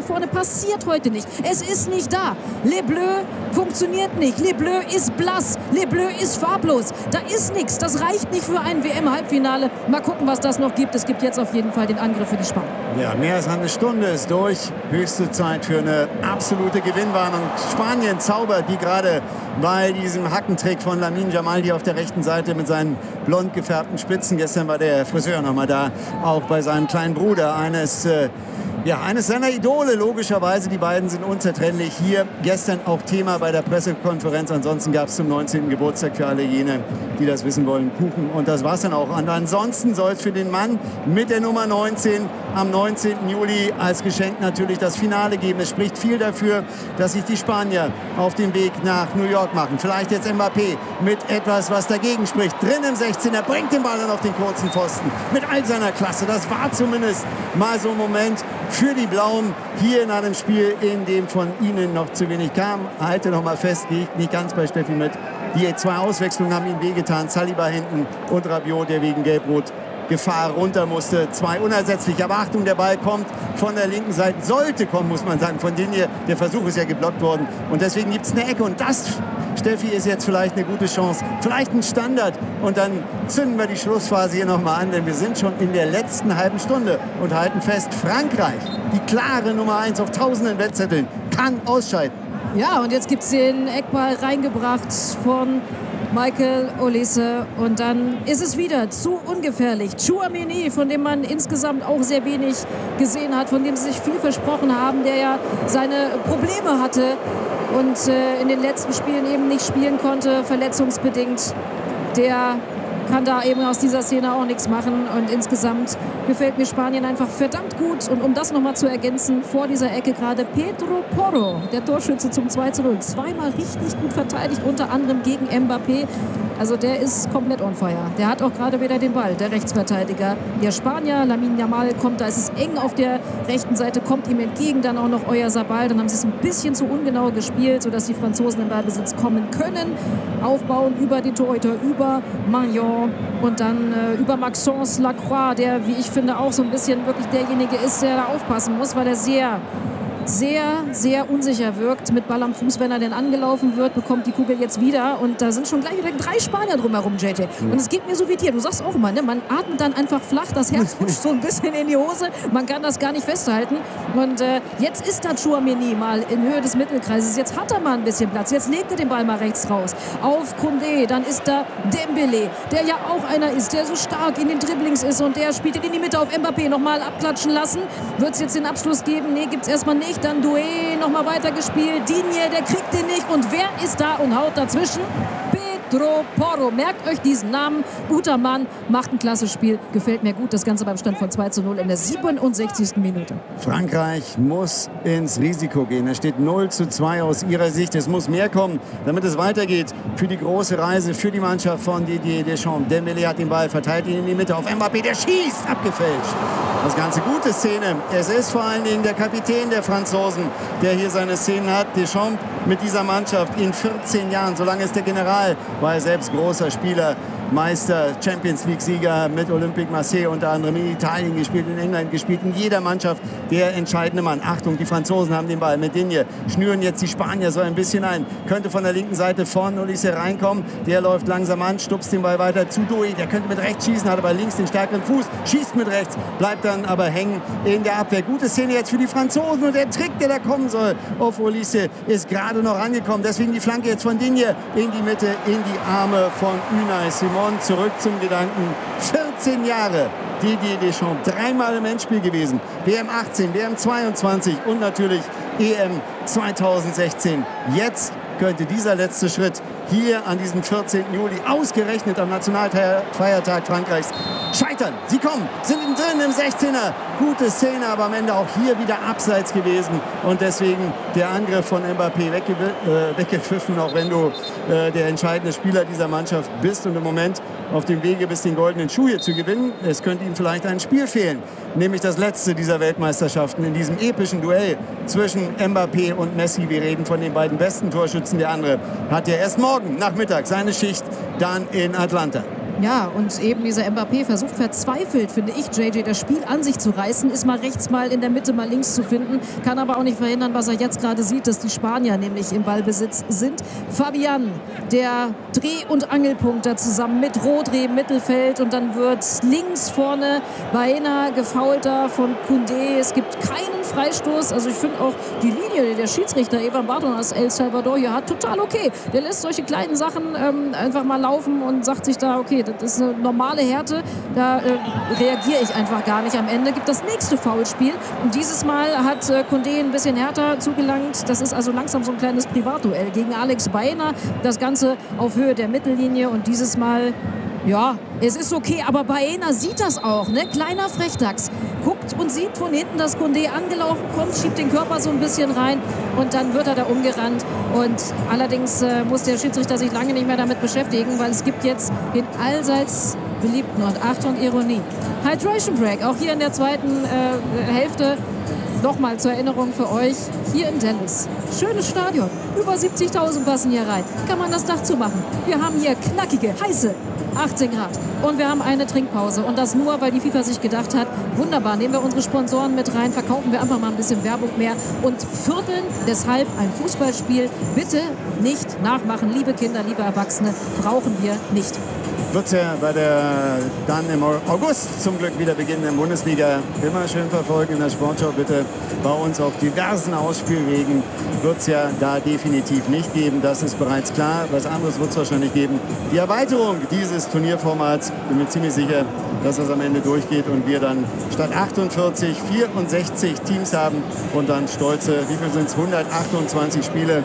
vorne passiert heute nicht. Es ist nicht da. Les Bleus funktioniert nicht. Les Bleus ist blass. Les Bleus ist farblos. Da ist nichts. Das reicht nicht für ein WM-Halbfinale. Mal gucken, was das noch gibt. Es gibt jetzt auf jeden Fall den Angriff für die Spanier. Ja, mehr als eine Stunde ist durch. Höchste Zeit für eine absolute Gewinnwarnung. Spanien zaubert die gerade bei diesem Hackentrick von Lamine Yamal hier auf der rechten Seite mit seinen blond gefärbten Spitzen. Gestern war der Friseur noch mal da, auch bei seinem kleinen Bruder, eines seiner Idole, logischerweise. Die beiden sind unzertrennlich. Hier gestern auch Thema bei der Pressekonferenz. Ansonsten gab es zum 19. Geburtstag für alle jene, die das wissen wollen, Kuchen. Und das war es dann auch. Und ansonsten soll es für den Mann mit der Nummer 19 am 19. Juli als Geschenk natürlich das Finale geben. Es spricht viel dafür, dass sich die Spanier auf den Weg nach New York machen. Vielleicht jetzt Mbappé mit etwas, was dagegen spricht. Drin im 16er, bringt den Ball dann auf den kurzen Pfosten. Mit all seiner Klasse. Das war zumindest mal so ein Moment für die Blauen hier in einem Spiel, in dem von ihnen noch zu wenig kam. Halte noch mal fest, gehe nicht ganz bei Steffi mit. Die 2 Auswechslungen haben ihm wehgetan. Saliba hinten und Rabiot, der wegen Gelb-Rot Gefahr runter musste. 2 unersetzlich. Aber Achtung, der Ball kommt von der linken Seite. Sollte kommen, muss man sagen. Von denen hier, der Versuch ist ja geblockt worden. Und deswegen gibt es eine Ecke. Und das, Steffi, ist jetzt vielleicht eine gute Chance. Vielleicht ein Standard. Und dann zünden wir die Schlussphase hier nochmal an. Denn wir sind schon in der letzten halben Stunde und halten fest, Frankreich, die klare Nummer 1 auf tausenden Wettzetteln, kann ausscheiden. Ja, und jetzt gibt es den Eckball reingebracht von Michael Olise und dann ist es wieder zu ungefährlich. Tchouaméni, von dem man insgesamt auch sehr wenig gesehen hat, von dem sie sich viel versprochen haben, der ja seine Probleme hatte und in den letzten Spielen eben nicht spielen konnte, verletzungsbedingt. Der kann da eben aus dieser Szene auch nichts machen und insgesamt gefällt mir Spanien einfach verdammt gut. Und um das nochmal zu ergänzen, vor dieser Ecke gerade Pedro Porro, der Torschütze zum 2:0. Zweimal richtig gut verteidigt, unter anderem gegen Mbappé. Also der ist komplett on fire. Der hat auch gerade wieder den Ball, der Rechtsverteidiger. Der Spanier, Lamine Yamal, kommt, da ist es eng auf der rechten Seite, kommt ihm entgegen, dann auch noch Oyarzabal. Dann haben sie es ein bisschen zu ungenau gespielt, sodass die Franzosen in Ballbesitz kommen können. Aufbauen über die Torhüter, über Magnon und dann über Maxence Lacroix, der, wie ich finde, auch so ein bisschen wirklich derjenige ist, der da aufpassen muss, weil er sehr, sehr unsicher wirkt mit Ball am Fuß, wenn er denn angelaufen wird, bekommt die Kugel jetzt wieder und da sind schon gleich wieder 3 Spanier drumherum, JJ. Und es geht mir so wie dir, du sagst auch immer, ne? Man atmet dann einfach flach, das Herz rutscht so ein bisschen in die Hose, man kann das gar nicht festhalten und jetzt ist da Tchouaméni mal in Höhe des Mittelkreises, jetzt hat er mal ein bisschen Platz, jetzt legt er den Ball mal rechts raus, auf Koundé, dann ist da Dembélé, der ja auch einer ist, der so stark in den Dribblings ist und der spielt in die Mitte auf Mbappé, nochmal abklatschen lassen, wird es jetzt den Abschluss geben? Nee, gibt es erstmal nicht. Dann Doué nochmal weitergespielt. Digne, der kriegt den nicht. Und wer ist da und haut dazwischen? Pedro Porro. Merkt euch diesen Namen. Guter Mann, macht ein klasse Spiel. Gefällt mir gut. Das Ganze beim Stand von 2:0 in der 67. Minute. Frankreich muss ins Risiko gehen. Es steht 0:2 aus ihrer Sicht. Es muss mehr kommen, damit es weitergeht für die große Reise, für die Mannschaft von Didier Deschamps. Dembélé hat den Ball, verteilt ihn in die Mitte auf Mbappé. Der schießt, abgefälscht. Das Ganze gute Szene. Es ist vor allen Dingen der Kapitän der Franzosen, der hier seine Szenen hat. Deschamps mit dieser Mannschaft in 14 Jahren. So lange ist der General, war er selbst großer Spieler. Meister, Champions League-Sieger mit Olympique Marseille unter anderem in Italien gespielt, in England gespielt, in jeder Mannschaft der entscheidende Mann. Achtung, die Franzosen haben den Ball mit Digne, schnüren jetzt die Spanier so ein bisschen ein. Könnte von der linken Seite von Olise reinkommen, der läuft langsam an, stupst den Ball weiter zu Doué, der könnte mit rechts schießen, hat aber links den stärkeren Fuß, schießt mit rechts, bleibt dann aber hängen in der Abwehr. Gute Szene jetzt für die Franzosen und der Trick, der da kommen soll auf Olise, ist gerade noch angekommen. Deswegen die Flanke jetzt von Digne in die Mitte, in die Arme von Unai Simon. Zurück zum Gedanken, 14 Jahre Didier Deschamps, 3-mal im Endspiel gewesen, WM 18, WM 22 und natürlich EM 2016. Jetzt könnte dieser letzte Schritt hier an diesem 14. Juli, ausgerechnet am Nationalfeiertag Frankreichs, scheitern. Sie kommen, sind drin im 16er. Gute Szene, aber am Ende auch hier wieder abseits gewesen. Und deswegen der Angriff von Mbappé weggepfiffen, auch wenn du der entscheidende Spieler dieser Mannschaft bist und im Moment auf dem Wege bist, den goldenen Schuh hier zu gewinnen. Es könnte ihm vielleicht ein Spiel fehlen, nämlich das letzte dieser Weltmeisterschaften in diesem epischen Duell zwischen Mbappé und Messi. Wir reden von den beiden besten Torschützen. Der andere hat ja erst morgen Nachmittag seine Schicht dann in Atlanta. Ja, und eben dieser Mbappé versucht verzweifelt, finde ich, JJ, das Spiel an sich zu reißen, ist mal rechts, mal in der Mitte, mal links zu finden, kann aber auch nicht verhindern, was er jetzt gerade sieht, dass die Spanier nämlich im Ballbesitz sind. Fabian, der Dreh- und Angelpunkt da zusammen mit Rodri im Mittelfeld und dann wird links vorne Baena gefoulter von Koundé. Es gibt keinen Freistoß, also ich finde auch die Linie, die der Schiedsrichter Evan Barton aus El Salvador hier hat, total okay. Der lässt solche kleinen Sachen einfach mal laufen und sagt sich da, okay, das ist eine normale Härte, da reagiere ich einfach gar nicht. Am Ende gibt das nächste Foulspiel und dieses Mal hat Koundé ein bisschen härter zugelangt. Das ist also langsam so ein kleines Privatduell gegen Alex Baena. Das Ganze auf Höhe der Mittellinie und dieses Mal, ja, es ist okay, aber Baena sieht das auch, ne? Kleiner Frechdachs. Guckt und sieht von hinten, dass Koundé angelaufen kommt, schiebt den Körper so ein bisschen rein und dann wird er da umgerannt. Und allerdings muss der Schiedsrichter sich lange nicht mehr damit beschäftigen, weil es gibt jetzt den allseits beliebten, und Achtung, Ironie, Hydration Break, auch hier in der zweiten Hälfte. Nochmal zur Erinnerung für euch, hier in Dallas. Schönes Stadion, über 70.000 passen hier rein. Kann man das Dach zumachen. Wir haben hier knackige, heiße 18 Grad. Und wir haben eine Trinkpause. Und das nur, weil die FIFA sich gedacht hat, wunderbar, nehmen wir unsere Sponsoren mit rein, verkaufen wir einfach mal ein bisschen Werbung mehr und vierteln deshalb ein Fußballspiel. Bitte nicht nachmachen, liebe Kinder, liebe Erwachsene, brauchen wir nicht. Wird ja bei der dann im August zum Glück wieder beginnenden Bundesliga immer schön verfolgen in der Sportschau. Bitte bei uns auf diversen Ausspielwegen wird es ja da definitiv nicht geben. Das ist bereits klar. Was anderes wird es wahrscheinlich geben. Die Erweiterung dieses Turnierformats, bin mir ziemlich sicher, dass das am Ende durchgeht und wir dann statt 48 64 Teams haben und dann stolze, wie viel sind es, 128 Spiele,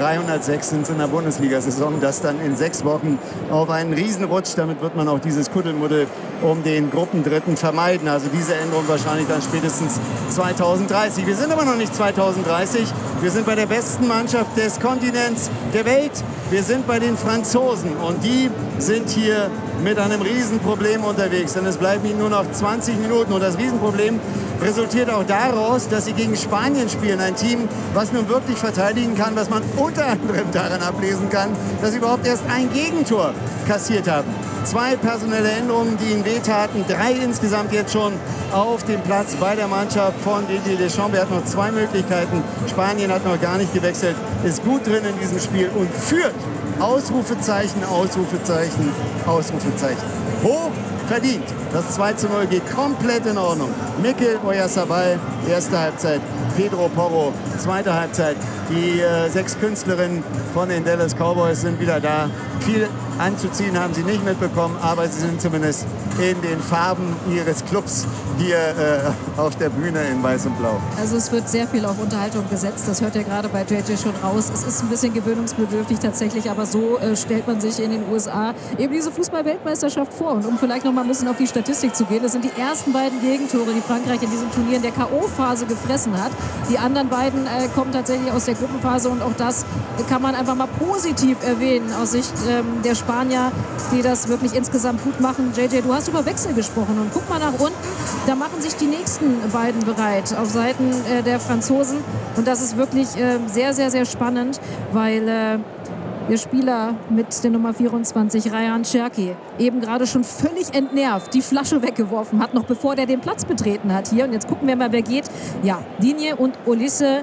306 sind es in der Bundesliga-Saison, das dann in 6 Wochen auf einen Riesenrutsch. Damit wird man auch dieses Kuddelmuddel um den Gruppendritten vermeiden. Also diese Änderung wahrscheinlich dann spätestens 2030. Wir sind aber noch nicht 2030. Wir sind bei der besten Mannschaft des Kontinents, der Welt. Wir sind bei den Franzosen und die sind hier mit einem Riesenproblem unterwegs. Denn es bleiben ihnen nur noch 20 Minuten und das Riesenproblem resultiert auch daraus, dass sie gegen Spanien spielen. Ein Team, was nun wirklich verteidigen kann, was man unter anderem daran ablesen kann, dass sie überhaupt erst ein Gegentor kassiert haben. 2 personelle Änderungen, die ihnen wehtaten. 3 insgesamt jetzt schon auf dem Platz bei der Mannschaft von Didier Deschamps. Er hat noch 2 Möglichkeiten. Spanien hat noch gar nicht gewechselt, ist gut drin in diesem Spiel und führt. Ausrufezeichen, Ausrufezeichen, Ausrufezeichen. Hoch verdient. Das 2:0 geht komplett in Ordnung. Mikel Oyarzabal, erste Halbzeit. Pedro Porro, zweite Halbzeit. Die 6 Künstlerinnen von den Dallas Cowboys sind wieder da. Viel anzuziehen haben sie nicht mitbekommen, aber sie sind zumindest in den Farben ihres Clubs hier auf der Bühne in Weiß und Blau. Also es wird sehr viel auf Unterhaltung gesetzt, das hört ihr gerade bei JJ schon raus. Es ist ein bisschen gewöhnungsbedürftig tatsächlich, aber so stellt man sich in den USA eben diese Fußball-Weltmeisterschaft vor. Und um vielleicht noch mal ein bisschen auf die Statistik zu gehen, das sind die ersten beiden Gegentore, die Frankreich in diesem Turnier in der K.O.-Phase gefressen hat. Die anderen beiden kommen tatsächlich aus der Gruppenphase und auch das kann man einfach mal positiv erwähnen aus Sicht der Spanier, die das wirklich insgesamt gut machen. JJ, du hast über Wechsel gesprochen und guck mal nach unten, da machen sich die nächsten beiden bereit auf Seiten der Franzosen und das ist wirklich sehr, sehr, sehr spannend, weil der Spieler mit der Nummer 24, Rayan Cherki, eben gerade schon völlig entnervt die Flasche weggeworfen hat, noch bevor der den Platz betreten hat hier. Und jetzt gucken wir mal, wer geht. Ja, Digne und Olise.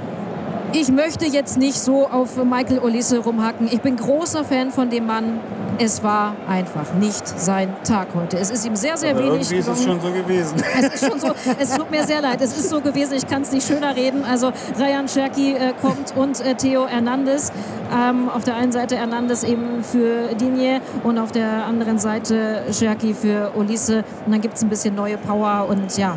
Ich möchte jetzt nicht so auf Michael Olise rumhacken. Ich bin großer Fan von dem Mann. Es war einfach nicht sein Tag heute. Es ist ihm sehr, sehr aber wenig irgendwie ist es schon so gewesen. Es ist schon so, es tut mir sehr leid. Es ist so gewesen, ich kann es nicht schöner reden. Also Rayan Cherki kommt und Theo Hernandez. Auf der einen Seite Hernandez eben für Digne und auf der anderen Seite Cherki für Olise. Und dann gibt es ein bisschen neue Power und ja,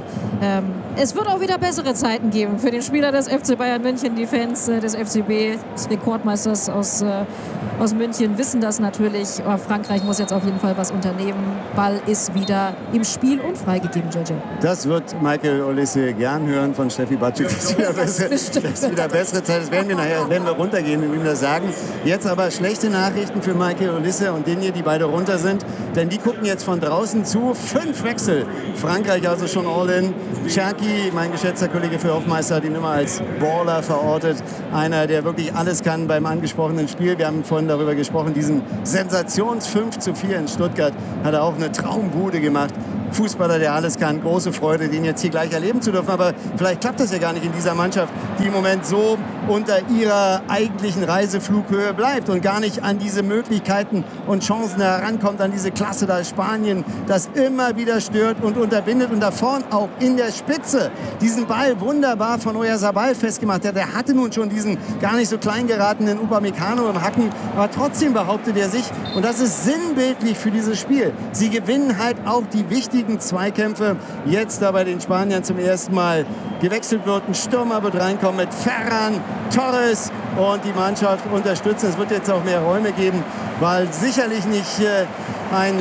es wird auch wieder bessere Zeiten geben für den Spieler des FC Bayern München. Die Fans des FCB, des Rekordmeisters aus München, wissen das natürlich. Aber Frankreich muss jetzt auf jeden Fall was unternehmen. Ball ist wieder im Spiel und freigegeben, JJ. Das wird Michael Olise gern hören von Steffi Batschuk. Das ist wieder bessere Zeit. Das werden wir nachher, wenn wir runtergehen und ihm das sagen. werden. Jetzt aber schlechte Nachrichten für Michael Olise und Digne, die beide runter sind, denn die gucken jetzt von draußen zu. 5 Wechsel. Frankreich also schon all in. Cherki, mein geschätzter Kollege für Hofmeister, hat ihn immer als Baller verortet. Einer, der wirklich alles kann beim angesprochenen Spiel. Wir haben vorhin darüber gesprochen, diesen Sensations 5:4 in Stuttgart hat er auch eine Traumbude gemacht. Fußballer, der alles kann. Große Freude, den jetzt hier gleich erleben zu dürfen. Aber vielleicht klappt das ja gar nicht in dieser Mannschaft, die im Moment so unter ihrer eigentlichen Reiseflughöhe bleibt und gar nicht an diese Möglichkeiten und Chancen herankommt, an diese Klasse da Spanien, das immer wieder stört und unterbindet. Und da vorn auch in der Spitze diesen Ball wunderbar von Oyarzabal festgemacht. Der hatte nun schon diesen gar nicht so klein geratenen Upamecano im Hacken, aber trotzdem behauptet er sich. Und das ist sinnbildlich für dieses Spiel. Sie gewinnen halt auch die wichtigen Zweikämpfe. Jetzt da bei den Spaniern zum ersten Mal gewechselt wird. Ein Stürmer wird reinkommen mit Ferran Torres und die Mannschaft unterstützen. Es wird jetzt auch mehr Räume geben, weil sicherlich nicht ein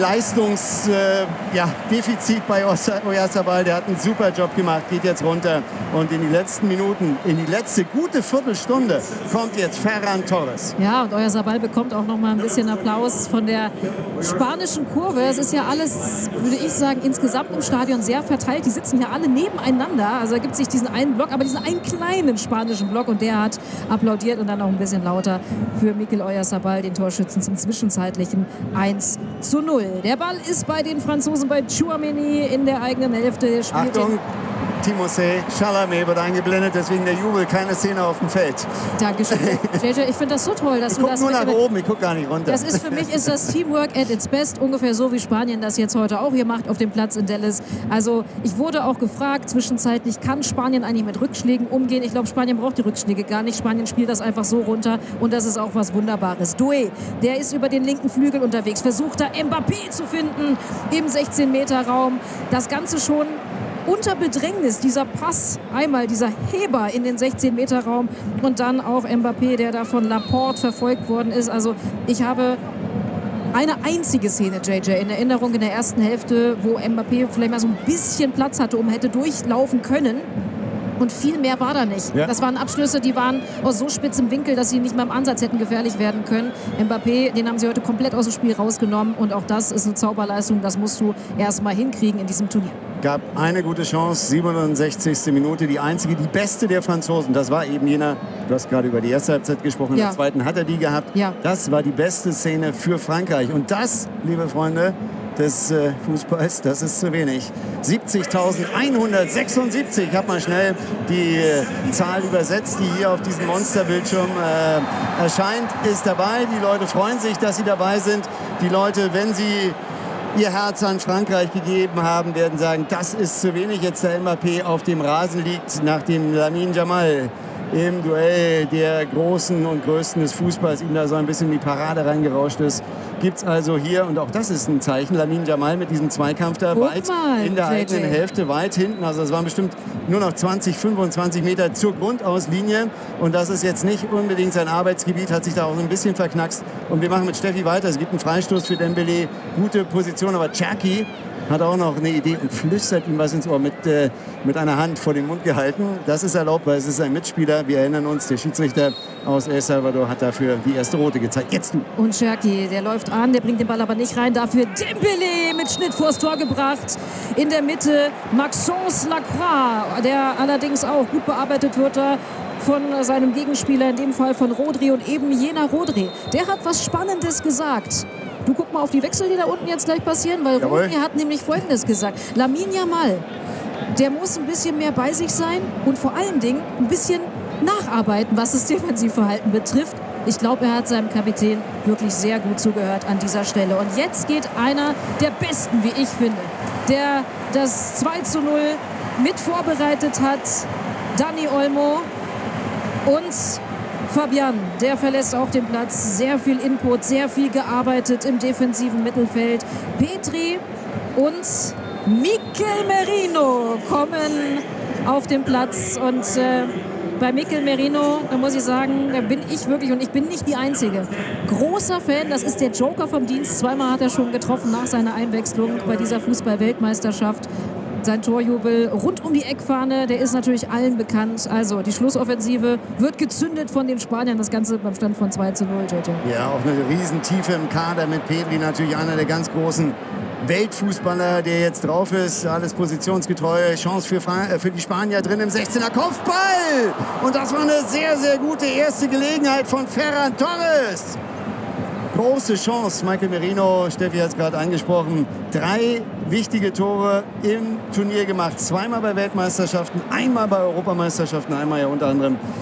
Leistungsdefizit bei Oyarzabal. Der hat einen super Job gemacht, geht jetzt runter. Und in die letzten Minuten, in die letzte gute Viertelstunde kommt jetzt Ferran Torres. Ja, und Oyarzabal bekommt auch noch mal ein bisschen Applaus von der spanischen Kurve. Es ist ja alles, würde ich sagen, insgesamt im Stadion sehr verteilt. Die sitzen hier alle nebeneinander. Also da gibt es nicht diesen einen Block, aber diesen einen kleinen spanischen Block. Und der hat applaudiert und dann auch ein bisschen lauter für Mikel Oyarzabal, den Torschützen, zum zwischenzeitlichen 1:0. Der Ball ist bei den Franzosen, bei Tchouaméni in der eigenen Hälfte. Der spielt Achtung, Timothée Chalamet wird eingeblendet, deswegen der Jubel, keine Szene auf dem Feld. Dankeschön. JJ, ich finde das so toll, dass du das... Ich gucke nur nach oben, ich gucke gar nicht runter. Das ist für mich ist das Teamwork at its best, ungefähr so wie Spanien das jetzt heute auch hier macht auf dem Platz in Dallas. Also ich wurde auch gefragt zwischenzeitlich, kann Spanien eigentlich mit Rückschlägen umgehen? Ich glaube, Spanien braucht die Rückschläge gar nicht. Spanien spielt das einfach so runter und das ist auch was Wunderbares. Doué, der ist über den linken Flügel unterwegs, versucht da Mbappé zu finden im 16-Meter-Raum. Das Ganze schon unter Bedrängnis, dieser Pass, einmal dieser Heber in den 16-Meter-Raum und dann auch Mbappé, der da von Laporte verfolgt worden ist. Also ich habe eine einzige Szene, JJ, in Erinnerung in der ersten Hälfte, wo Mbappé vielleicht mal so ein bisschen Platz hatte, hätte durchlaufen können. Und viel mehr war da nicht. Ja. Das waren Abschlüsse, die waren aus so spitzem Winkel, dass sie nicht mal im Ansatz hätten gefährlich werden können. Mbappé, den haben sie heute komplett aus dem Spiel rausgenommen. Und auch das ist eine Zauberleistung. Das musst du erst mal hinkriegen in diesem Turnier. Gab eine gute Chance, 67. Minute, die einzige, die beste der Franzosen. Das war eben jener, du hast gerade über die erste Halbzeit gesprochen, in der zweiten hat er die gehabt. Ja. Das war die beste Szene für Frankreich. Und das, liebe Freunde des Fußballs, das ist zu wenig. 70.176, ich habe mal schnell die Zahl übersetzt, die hier auf diesem Monsterbildschirm erscheint, ist dabei. Die Leute freuen sich, dass sie dabei sind. Die Leute, wenn sie ihr Herz an Frankreich gegeben haben, werden sagen, das ist zu wenig. Jetzt der Mbappé auf dem Rasen liegt, nachdem Lamine Yamal im Duell der Großen und Größten des Fußballs ihm da so ein bisschen in die Parade reingerauscht ist. Gibt es also hier, und auch das ist ein Zeichen, Lamine Yamal mit diesem Zweikampf da weit in der eigenen Hälfte, weit hinten. Also es waren bestimmt nur noch 20, 25 Meter zur Grundauslinie. Und das ist jetzt nicht unbedingt sein Arbeitsgebiet, hat sich da auch ein bisschen verknackst. Und wir machen mit Steffi weiter. Es gibt einen Freistoß für Dembélé, gute Position, aber Cherki hat auch noch eine Idee und flüstert ihm was ins Ohr mit einer Hand vor den Mund gehalten. Das ist erlaubt, weil es ist ein Mitspieler. Wir erinnern uns, der Schiedsrichter aus El Salvador hat dafür die erste Rote gezeigt. Jetzt du. Und Cherki, der läuft an, der bringt den Ball aber nicht rein. Dafür Dembélé mit Schnitt vors Tor gebracht. In der Mitte Maxence Lacroix, der allerdings auch gut bearbeitet wird da von seinem Gegenspieler, in dem Fall von Rodri und eben jener Rodri. Der hat was Spannendes gesagt. Du guck mal auf die Wechsel, die da unten jetzt gleich passieren, weil Rodri hat nämlich Folgendes gesagt. Lamine Yamal, der muss ein bisschen mehr bei sich sein und vor allen Dingen ein bisschen nacharbeiten, was das Defensivverhalten betrifft. Ich glaube, er hat seinem Kapitän wirklich sehr gut zugehört an dieser Stelle. Und jetzt geht einer der Besten, wie ich finde, der das 2:0 mit vorbereitet hat, Dani Olmo. Und Fabian, der verlässt auch den Platz. Sehr viel Input, sehr viel gearbeitet im defensiven Mittelfeld. Petri und Mikel Merino kommen auf den Platz. Und bei Mikel Merino, da muss ich sagen, da bin ich wirklich, und ich bin nicht die Einzige, großer Fan. Das ist der Joker vom Dienst. Zweimal hat er schon getroffen nach seiner Einwechslung bei dieser Fußball-Weltmeisterschaft. Sein Torjubel rund um die Eckfahne, der ist natürlich allen bekannt. Also die Schlussoffensive wird gezündet von den Spaniern. Das Ganze beim Stand von 2:0, JJ. Ja, auch eine Riesentiefe im Kader mit Pedri, natürlich einer der ganz großen Weltfußballer, der jetzt drauf ist. Alles positionsgetreu. Chance für die Spanier drin im 16er Kopfball. Und das war eine sehr, sehr gute erste Gelegenheit von Ferran Torres. Große Chance, Michael Merino, Steffi hat es gerade angesprochen, 3 wichtige Tore im Turnier gemacht. 2-mal bei Weltmeisterschaften, einmal bei Europameisterschaften, einmal ja unter anderem